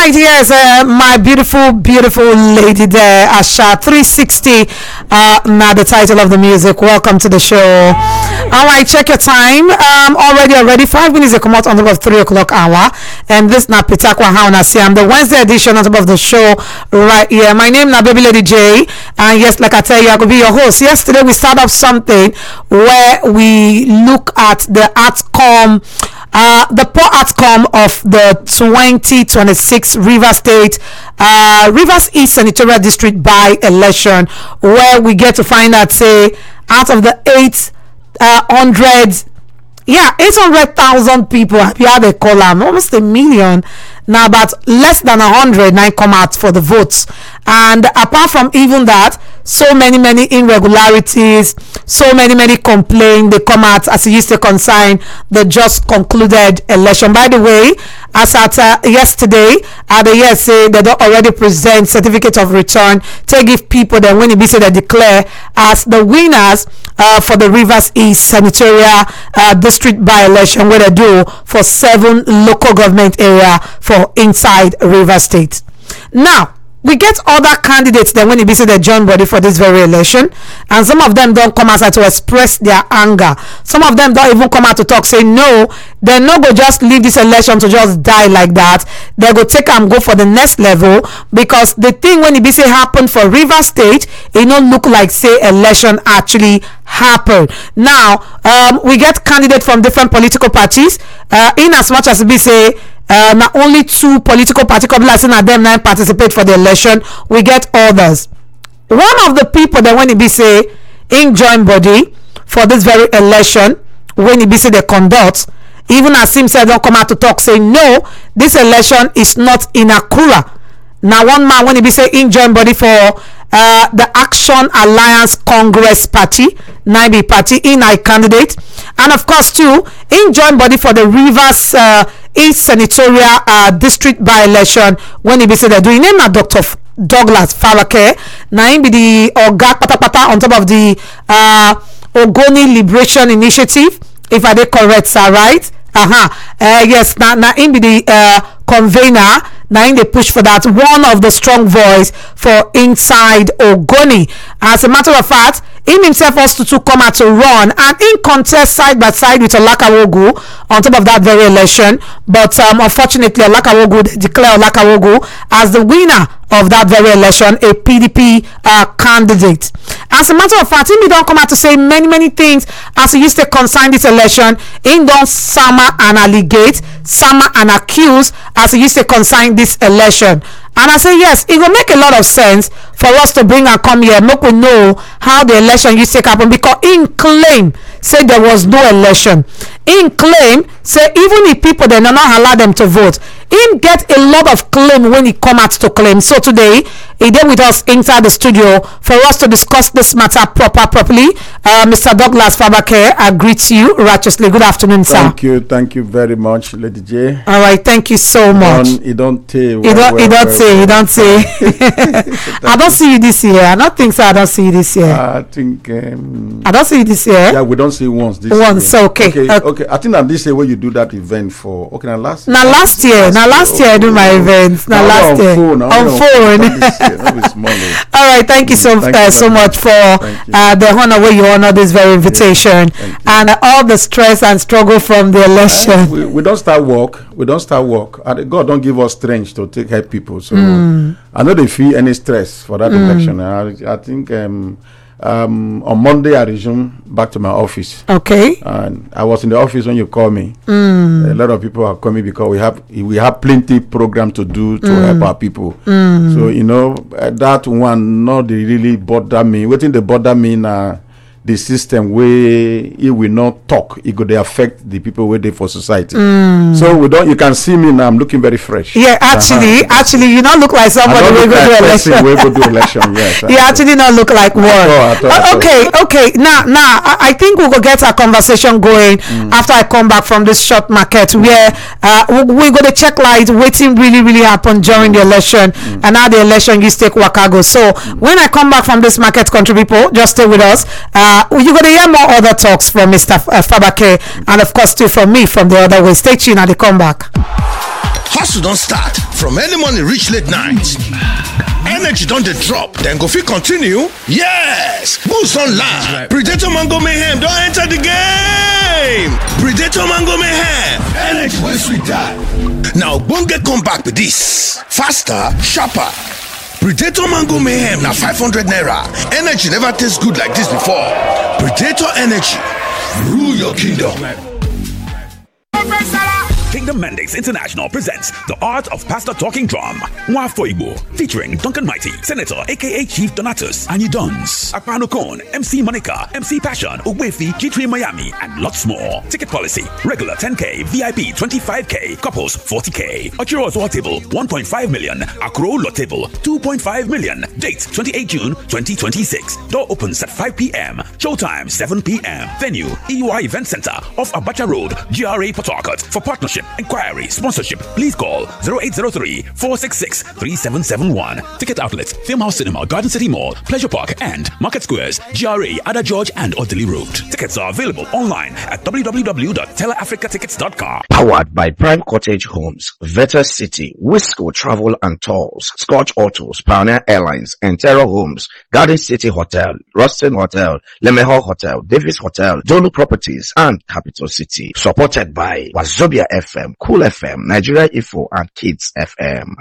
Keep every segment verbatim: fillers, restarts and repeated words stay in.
right, yes, uh, my beautiful, beautiful lady there, Asha three sixty. Uh, now the title of the music. Welcome to the show. All right, check your time. Um, already, already five minutes to come out on top of three o'clock hour, and this na Pitakwa Hauna Siam, the Wednesday edition on top of the show right here. My name na Baby Lady J, and yes, like I tell you, I could be your host. Yesterday we started off something where we look at the outcome. Uh, the poor outcome of the twenty twenty-six Rivers State, uh, Rivers East Senatorial District by election, where we get to find out, say, out of the eight uh, hundred, yeah, eight hundred thousand people, you had a column, almost a million. Now, about less than a hundred now come out for the votes, and apart from even that, so many many irregularities, so many many complaints they come out as it used to concern the just concluded election. By the way, as at uh, yesterday, at the E S A, they don't already present certificate of return to give people then when it be said they declare as the winners uh, for the Rivers East Senatorial uh, District by election, where they do for seven local government area for inside Rivers State. Now we get other candidates then when it be said they join body for this very election, and some of them don't come outside to express their anger. Some of them don't even come out to talk, say no, they're not go just leave this election to just die like that. They go take and go for the next level, because the thing when it be say happen for Rivers State, it don't look like say election actually happened. Now um we get candidates from different political parties, uh in as much as we say Uh, not only two political party companies and them now participate for the election, we get others. One of the people that when it be say in join body for this very election, when it be say they conduct, even as him said don't come out to talk, say no, this election is not in Akura. Now one man when it be say in join body for uh, the Action Alliance Congress Party, Naibi Party, in I candidate, and of course too in join body for the Rivers uh, East Senatorial uh, District by election, when he be said they're doing name na Doctor F- Douglas Farake. Now him be the Oga Patapata on top of the uh, Ogoni Liberation Initiative, if I did correct, sir, right? Uh-huh. Uh, yes, now now him be the uh, convener. Now in they push for that, one of the strong voice for inside Ogoni. As a matter of fact, him himself also to come out to run and in contest side by side with Olakawogu on top of that very election, but um, unfortunately Olakawogu declared Olakawogu as the winner of that very election, a P D P uh, candidate. As a matter of fact, him don't come out to say many many things as he used to concern this election. Him don't summer and allegate, summer and accuse as he used to concern this election. And I say yes, it will make a lot of sense for us to bring and come here, make we know how the election used to happen, because in claim say there was no election. In claim say even if people they not allow them to vote, him get a lot of claim when he come out to claim. So today he did with us inside the studio for us to discuss this matter proper properly. Uh, Mister Douglas Farake, I greet you righteously. Good afternoon, sir. Thank you, thank you very much, Lady J. All right, thank you so much. You don't say. You don't. You don't say. You don't say. I don't see you this year. I don't think so. I don't see you this year. I think. Um, I don't see you this year. Yeah, we don't see once this once, year. Okay. Okay, okay. okay. I think that this year when you do that event for. Okay, now last. Now last year. Now last year I do my events. Now last year. On phone. On phone. All right. Thank you so thank uh, you so much for uh, the honor where you honor this very invitation, yeah, and uh, all the stress and struggle from the election. Uh, we, we don't start work. We don't start work. And God don't give us strength to take help people. So mm. I know they feel any stress for that mm. election. I, I think um, um, on Monday I resumed back to my office. Okay. And I was in the office when you called me. Mm. A lot of people are coming because we have we have plenty program to do to mm. help our people. Mm. So you know uh, that one not they really bother me. Waiting they bother me now. The system where it will not talk, it could affect the people waiting for society. Mm. So we don't. You can see me now. I'm looking very fresh. Yeah, actually, uh-huh. actually, you don't look like somebody who go do election. We go do election. Yes. You actually not look like one. Oh, uh, okay, okay. Now, now, I, I think we will get our conversation going mm. after I come back from this short market, where uh, we, we going to check light waiting really, really happen during the election, mm. and now the election is take Wakago. So mm. when I come back from this market, country people, just stay with us. Uh, you're going to hear more other talks from Mister F- uh, Farake, and of course too from me from the other way. Stay tuned and they come back. Hustle don't start from early morning reach late night. Energy don dey drop, then go fit continue? Yes! Boost on land. Predator Mango Mayhem don enter the game! Predator Mango Mayhem! Energy wey sweet die. Now ogbonge come back with this. Faster, sharper. Predator Mango Mayhem na five hundred naira. Energy never tastes good like this before. Predator Energy. Rule your kingdom. Kingdom Mandates International presents The Art of Pastor Talking Drum, Nwafo Igbo, featuring Duncan Mighty, Senator aka Chief Donatus, Anyi Duns, Akpano Kone, M C Monica, M C Passion, Ogwefi, G three Miami, and lots more. Ticket policy: regular ten K, V I P twenty-five K, couples forty K. Ochiro Ozoa table one point five million, Akro Lot table two point five million. Date twenty-eighth June twenty twenty-six. Door opens at five P M. Showtime seven P M. Venue: E U I Event Center off Abacha Road, G R A Port Harcourt. For partnership, inquiry, sponsorship, please call zero eight zero three, four six six, three seven seven one. Ticket outlets: Filmhouse Cinema, Garden City Mall, Pleasure Park, and Market Squares, G R A, Ada George, and Odili Road. Tickets are available online at w w w dot teleafrica tickets dot com. Powered by Prime Cottage Homes, Veta City, Wisco Travel and Tours, Scotch Autos, Pioneer Airlines, and Terra Homes, Garden City Hotel, Rustin Hotel, Lemeho Hotel, Davis Hotel, Donu Properties, and Capital City. Supported by Wazobia F M, Cool F M, Nigeria Info, and Kids F M.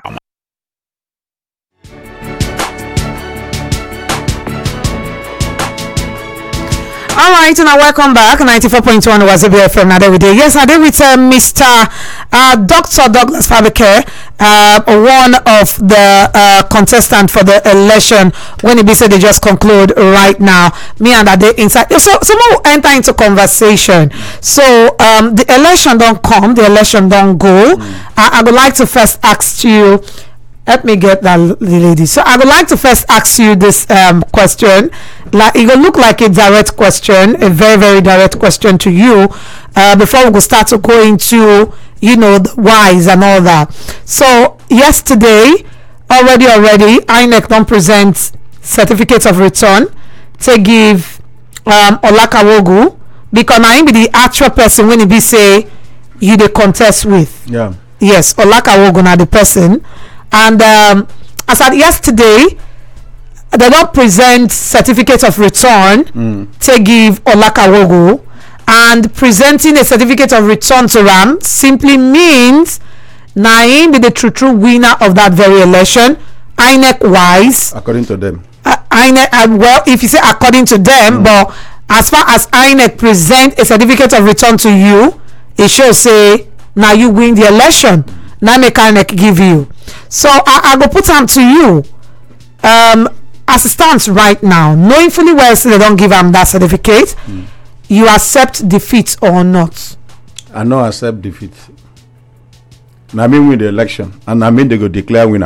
All right, and welcome back. ninety-four point one Wazobia F M. Now, with you. Yes, I did with uh, Mister Uh, Doctor Douglas Fabeke, uh, one of the uh, contestants for the election. When it be said they just conclude right now. Me and Ade inside. So, someone will enter into conversation. So, um, the election don't come. The election don't go. Mm. I, I would like to first ask you. Let me get that lady. So I would like to first ask you this um, question. Like it will look like a direct question, a very very direct question to you. Uh, before we go start to go into you know the whys and all that. So yesterday, already already, I N E C don't present certificates of return to give um, Olakawogu because I am be the actual person when it be say you the contest with. Yeah. Yes, Olakawogu na the person. And um, as at yesterday, they don't present certificate of return mm. to give Olakawogu, and presenting a certificate of return to Ram simply means Naim be the true true winner of that very election, I N E C wise. According to them. Uh, I N E C, uh, well, if you say according to them, mm. but as far as I N E C present a certificate of return to you, it should say now you win the election. Now make I N E C give you. So I, I go put them to you. Um, as it stands right now, knowing fully well so they don't give them that certificate, mm. you accept defeat or not? I no accept defeat. Now I mean win the election, and I mean they go declare winner.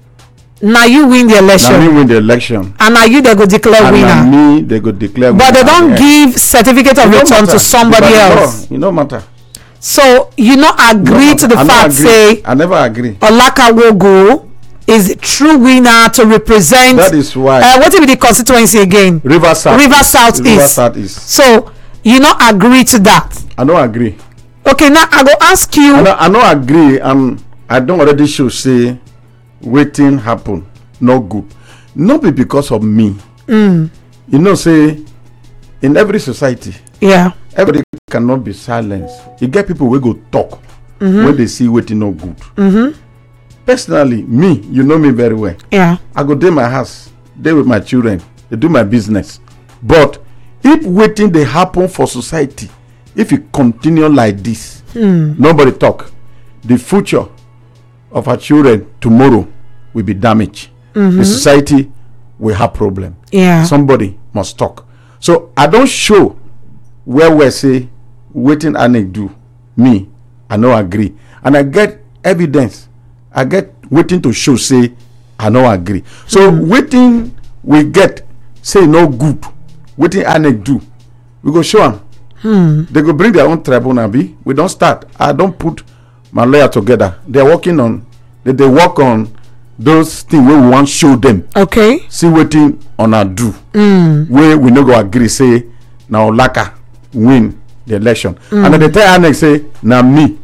Now you win the election. Now me win the election. And now you they go declare and winner. And me they go declare but winner. But they don't give certificate of return to somebody else. It don't matter. So you not agree no, to the I fact say I never agree. Olakawogu is the true winner to represent. That is why. Uh, what will be the constituency again? River South. River South East. River South East. So you not agree to that. I don't agree. Okay, now I go ask you. I don't, I don't agree. Um, I don't already show say waiting happen. No good. Not be because of me. Mm. You know, say in every society. Yeah. Everybody cannot be silenced. You get people who go talk mm-hmm. when they see waiting no good. Mm-hmm. Personally, me, you know me very well. Yeah. I go day my house, day with my children, they do my business. But if waiting they happen for society, if it continue like this, mm. nobody talk, the future of our children tomorrow will be damaged. Mm-hmm. The society will have problem. Yeah. Somebody must talk. So I don't show where we say waiting I N E C do me, I no agree, and I get evidence. I get waiting to show say I no agree. So mm. waiting we get say no good. Waiting I N E C do, we go show them. Hmm. They go bring their own tribunal. Be we don't start. I don't put my lawyer together. They're working on. They they work on those things we want show them. Okay. See waiting on a do. Mm. Where we no go agree say now Olaka win the election, mm. and then they tell I N E C say now me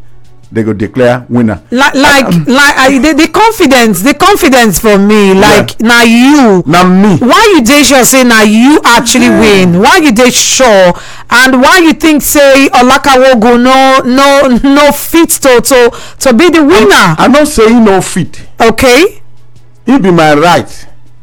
they go declare winner. Like, like, um, like I, the, the confidence, the confidence for me, like yeah. now you, now me. Why you dey sure say now you actually yeah. win? Why you dey sure? And why you think say Olakawogo no no no fit to to to be the winner? I'm not saying no fit. Okay. It be my right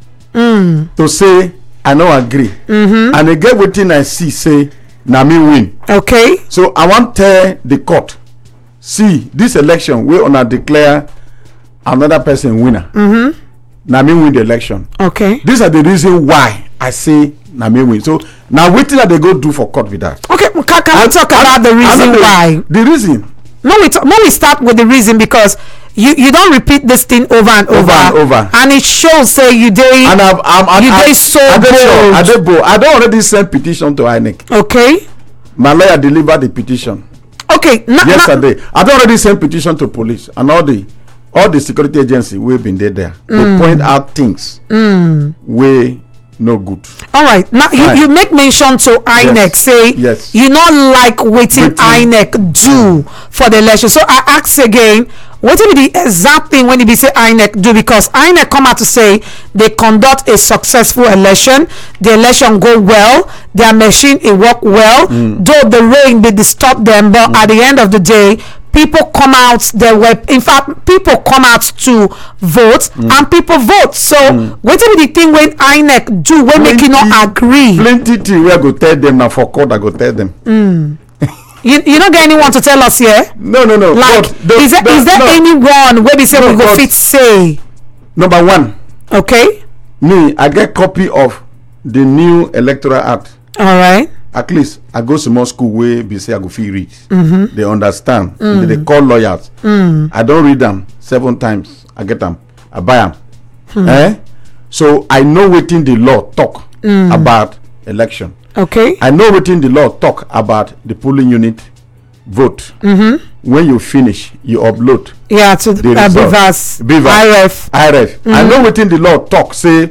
mm. to say I no agree, mm-hmm. and again wetin I see say na me win. Okay. So I want tell the court. See, this election, we wanna declare another person winner. Mm-hmm. Na me win the election. Okay. These are the reason why I say na me win. So now wetin that they go do for court with that. Okay, can, can we talk about the reason the, why? The reason. No, we talk, no, we start with the reason because you you don't repeat this thing over and over, over and over, and it shows say you dey and I'm, I'm, you dey so bold. I dey bold. I don't already send petition to I N E C. Okay. My lawyer delivered the petition. Okay. Na, yesterday, na, I don't already send petition to police and all the all the security agency we've been there there. Mm. They point out things mm. way no good. All right. Now you, you make mention to I N E C. Yes. Say yes. you not like waiting I N E C do for the election. So I ask again, what will be the exact thing when it be say I N E C do? Because I N E C come out to say they conduct a successful election, the election go well, their machine it work well, mm. though the rain they disturb them, but mm. at the end of the day, people come out there were in fact people come out to vote mm. and people vote. So mm. what will be the thing when I N E C do when make you not agree? Plenty thing we go tell them now for court I go tell them. Mm. You you don't get anyone to tell us here? No, no, no. Like, the, is there, the, is there no. anyone where we say no, we go fit say? Number one. Okay. Me, I get copy of the new electoral act. All right. At least I go to more school where be say I go fit read. Mm-hmm. They understand. Mm. They, they call lawyers. Mm. I don't read them seven times. I get them. I buy them. Mm. Eh? So I know within the law talk mm. about election. Okay. I know within the law talk about the polling unit vote. Mm-hmm. When you finish, you upload. Yeah, to the uh, Bivas, Bivas, I R F. I R F. Mm-hmm. I know within the law talk say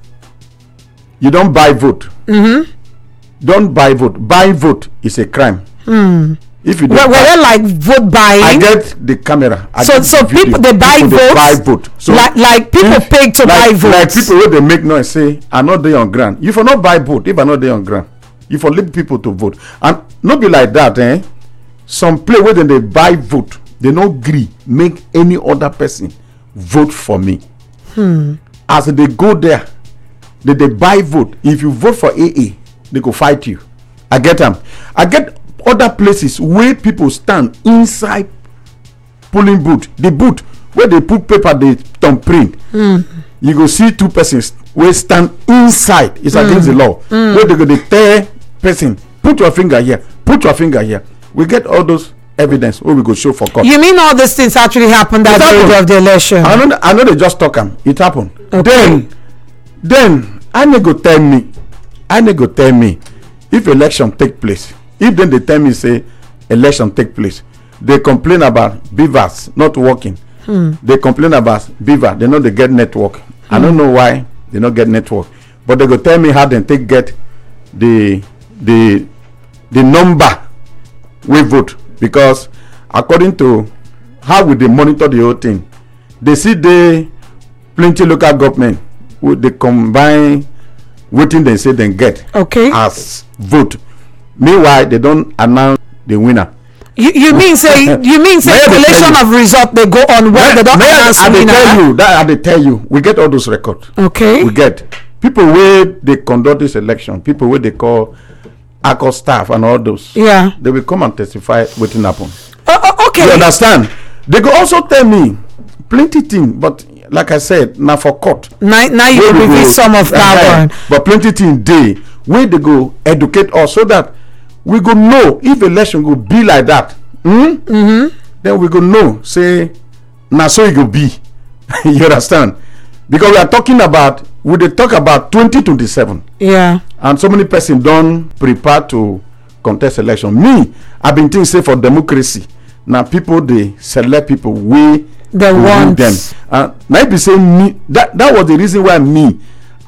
you don't buy vote. Mm-hmm. Don't buy vote. Buy vote is a crime. Mm. If you don't well, buy, well, like vote buying. I get the camera. I so so the people they buy people votes. They buy vote. So like like people if, pay to like, buy votes. Like people where they make noise say I not there on ground. You for not buy vote if I not there on ground. You for leave people to vote and not be like that. Eh? Some play where then they buy vote. They no agree make any other person vote for me. Hmm. As they go there, they they buy vote. If you vote for A A, they go fight you. I get them. I get other places where people stand inside polling booth. The booth where they put paper, they thumbprint. Mm. You go see two persons where stand inside. It's mm. against the law. Mm. Where they go, they tell person, put your finger here, put your finger here. We get all those evidence where we go show for court. You mean all these things actually happened that day of the election? I know, I know they just talk them. It happened. Okay. Then, then I need go tell me. I need go tell me if election take place. If then they tell me say election take place, they complain about Bivas not working. Hmm. They complain about Beaver. They know they get network. Hmm. I don't know why they not get network, but they go tell me how they take get the the the number we vote, because according to how we they monitor the whole thing, they see the plenty local government with the combine waiting they say they get okay as vote. Meanwhile, they don't announce the winner. You, you mean say you mean say collation of result they go on where they don't announce the winner? I tell you that I they tell you we get all those records. Okay. We get people where they conduct this election, people where they call A C O staff and all those. Yeah. They will come and testify what happened. Uh, okay. You understand? They go also tell me plenty things, but like I said, now for court. Now, now you will reveal some of that one. But plenty things day where they go educate us so that we go know if election go be like that. Hmm? Mm-hmm. Then we go know say now so it go be. You understand? Because we are talking about we they talk about twenty twenty-seven. Yeah. And so many persons don't prepare to contest election. Me, I've been thinking say for democracy. Now people they select people we they want them. And uh, now be saying me that that was the reason why me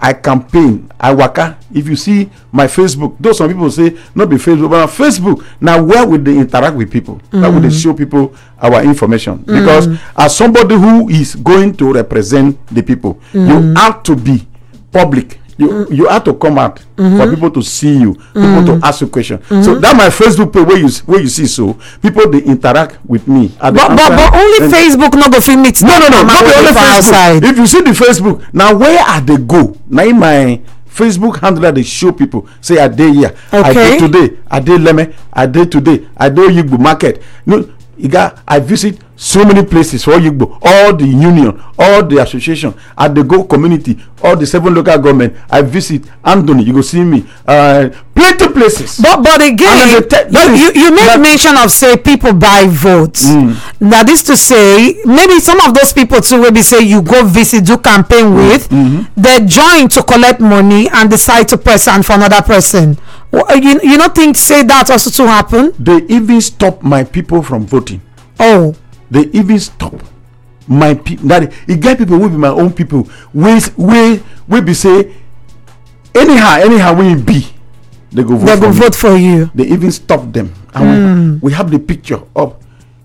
I campaign, I waka. If you see my Facebook, those some people say not be Facebook, but on Facebook. Now where would they interact with people? Mm. Where would they show people our information? Mm. Because as somebody who is going to represent the people, mm. you have to be public. You mm. you have to come out mm-hmm. for people to see you, people mm. to ask you questions. Mm-hmm. So that my Facebook page where you where you see so people they interact with me. But but, but only Facebook not go fit meet. No no no, not the only Facebook. Outside. If you see the Facebook now, where are they go? Now in my Facebook handle they show people say I dey here, okay. I dey today, I dey Leme, I dey today, I dey Yigbo market. No, you got I visit so many places for Yigbo, all the union, all the association, at the Go community, all the seven local government. I visit Anthony, you go see me. Uh, plenty places. But but again, te- you, you, you made mention of say people buy votes. Mm. That is to say, maybe some of those people too will be say you go visit, do campaign with, mm-hmm. they join to collect money and decide to present for another person. You you don't think say that also to happen? They even stop my people from voting. Oh. They even stop my people. That it get people will be my own people. We we we be say anyhow anyhow we be they go vote. They for go me. vote for you. They even stop them. And mm. we, we have the picture of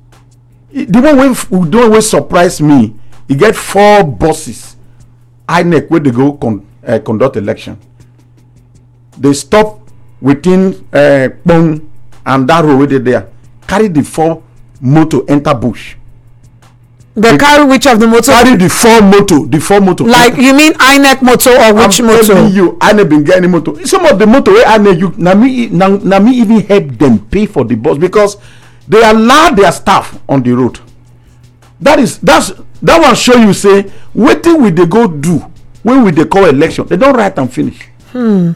the one way the one way surprise me. You get four buses. I N E C where they go con, uh, conduct election. They stop within uh, Pong and that road where they there. Carry the four motor enter bush. They it, carry which of the motor? Carry the four motor, the four motor. Like you mean I N E C motor or which I'm motor? Telling you, I never been getting motor. Some of the motor where I N E C, you now me, now, now me even help them pay for the bus because they allow their staff on the road. That is that's that one show you say waiting will they go do when will they call election? They don't write and finish. Hmm.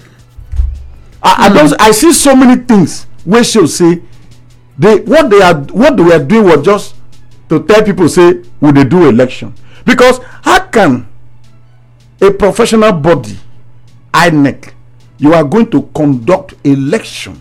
I, hmm. I don't. I see so many things where she'll say they what they are what they were doing was just to tell people say will they do election, because how can a professional body I N E C you are going to conduct election,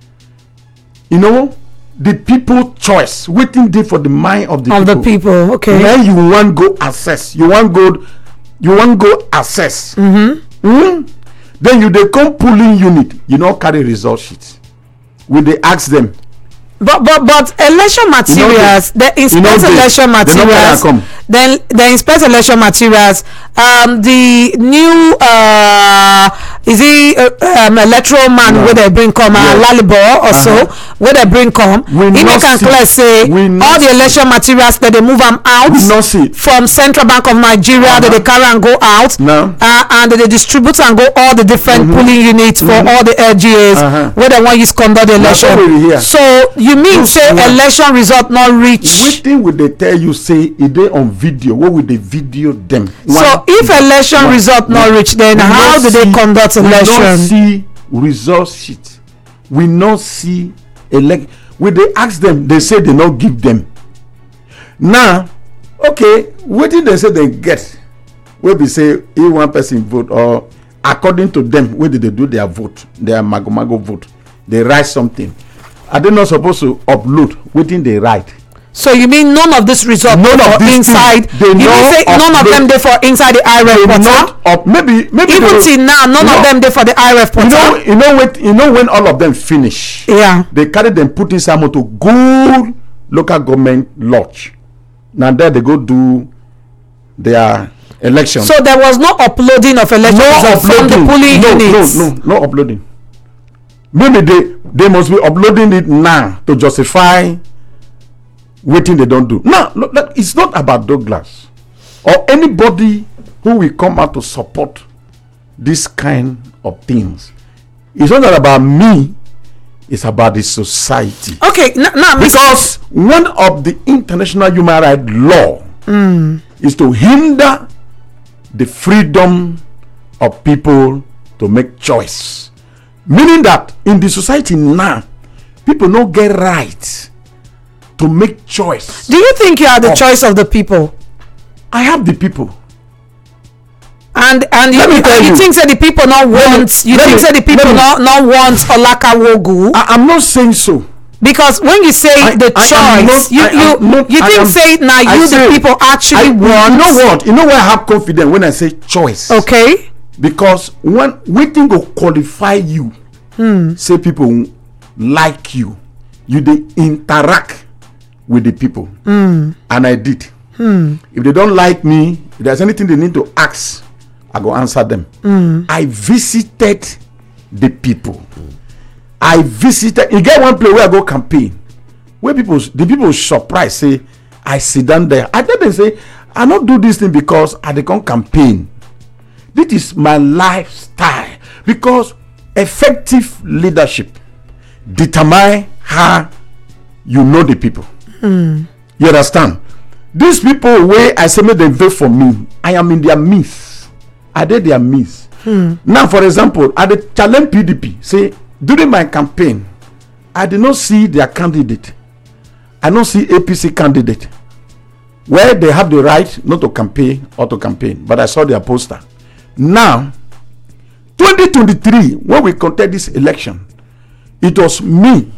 you know, the people choice waiting there for the mind of the of people. the people okay when you want go assess you want go you want go assess mm-hmm. mm? Then you they come polling unit you know carry result sheets will they ask them. But but but election materials, you know they, they inspect election materials. Then they inspect election materials. Um, the new uh, is he uh, um, electoral man no. where they bring come yes. uh, Lalibor or uh-huh. so where they bring come. He can clear say all the election materials that they move them out from Central Bank of Nigeria uh-huh. that they carry and go out. No. Uh, and they distribute and go all the different mm-hmm. polling units for mm-hmm. all the L G As uh-huh. where they want you to conduct the election. So you mean Those say one. election result not reach? Which thing would they tell you say is they on video? What would they video them? One, so if election one, result one, not reach, then how do they conduct election? We don't see result sheet. We not see elect. When they ask them, they say they not give them. Now, okay, what did they say they get? Where we say if one person vote or according to them, where did they do their vote, their mago mago vote? They write something. Are they not supposed to upload within they write? So you mean none of this result none of this inside? Thing, they you know say none of them they for inside the I R E F portal? Up, maybe maybe even till now none of know, them they for the I R E F portal. You know you know when you know when all of them finish. Yeah. They carry them put inside motor go local government lodge. Now there they go do their election. So there was no uploading of election no results from the polling no, units. No, no, no uploading. Maybe they they must be uploading it now to justify waiting they don't do. No, look, look, it's not about Douglas or anybody who will come out to support this kind of things. It's not about me, it's about the society. Okay, now nah, nah, because one of the international human rights law mm. is to hinder the freedom of people to make choice. Meaning that in the society now, people don't get right to make choice. Do you think you are the of, choice of the people? I have the people. And and you, you, you think that the people not want you think that the people not, not want Olaka Wogu? I, I'm not saying so. Because when you say I, the I, choice, not, you you, not, you think say now you say, the people actually I, want. You know what? You know why I have confidence when I say choice. Okay. because when waiting go qualify you, hmm. say people like you, you they interact with the people, mm. and I did. Mm. If they don't like me, if there's anything they need to ask, I go answer them. Mm. I visited the people. I visited. You get one place where I go campaign, where people, the people surprised say I sit down there. I tell them say I don't do this thing because I dey come campaign. This is my lifestyle, because effective leadership determine how you know the people. Mm. You understand? These people where I say make them vote for me, I am in their midst. I did their midst. Mm. Now, for example, I did challenge P D P. Say during my campaign, I did not see their candidate. I don't see A P C candidate where they have the right not to campaign or to campaign, but I saw their poster. Now, twenty twenty-three, when we contest this election, it was me.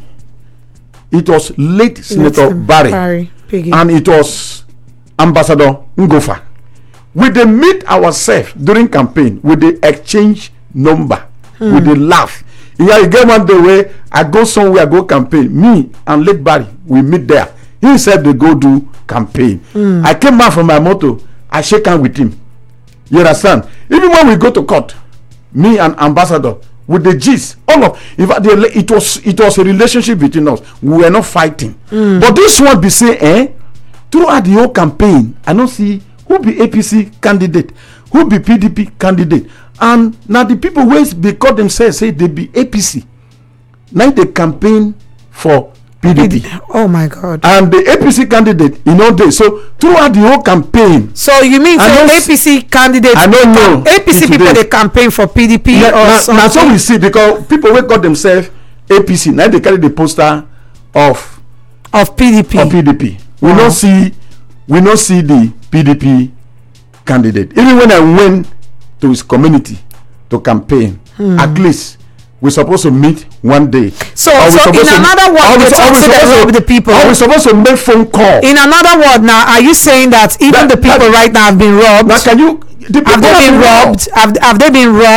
It was late Senator Barry, Barry and it was Ambassador Ngofa. We dey meet ourselves during campaign. We dey exchange number. Hmm. We dey laugh. Yeah, you get one day where I go somewhere, I go campaign. Me and late Barry, we meet there. He said they go do campaign. Hmm. I came back from my motor. I shake hands with him. You understand? Even when we go to court, me and Ambassador, with the gist, all of in fact, the, it was it was a relationship between us. We were not fighting. Mm. But this one be say, eh? Throughout the whole campaign, I don't see who be A P C candidate, who be P D P candidate, and now the people who they call themselves say they be A P C. Now they campaign for P D P. Oh my God! And the A P C candidate, you know, they so throughout the whole campaign. So you mean say A P C candidate? I don't know. A P C people they campaign for P D P yeah, or now, something. Now so we see, because people will call themselves A P C. Now they carry the poster of of P D P. Of P D P. We wow. don't see we don't see the P D P candidate. Even when I went to his community to campaign, hmm. at least we're supposed to meet one day. So, so in another word, we talk to the people. Are we supposed to make phone call? In another word, now, are you saying that even that, the people that, right now have been robbed? Now, can you? The have they been robbed? robbed? Have, have they been robbed?